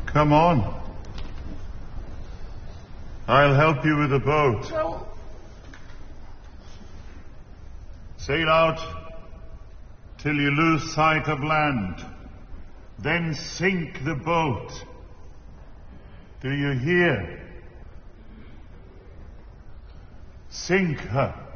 Come on. I'll help you with the boat. No. Sail out till you lose sight of land. Then sink the boat. Do you hear? Sink her.